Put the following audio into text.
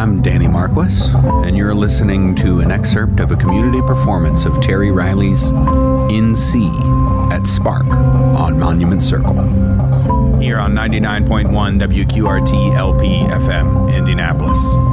I'm Danny Marquis, and you're listening to an excerpt of a community performance of Terry Riley's In C at Spark on Monument Circle. Here on 99.1 WQRT LP FM, Indianapolis.